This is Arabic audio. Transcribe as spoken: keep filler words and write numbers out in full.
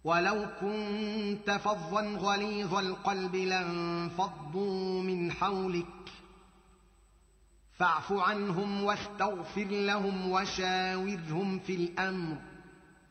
ولو كنت فظا غليظ القلب لانفضوا من حولك فاعف عنهم واستغفر لهم وشاورهم في الأمر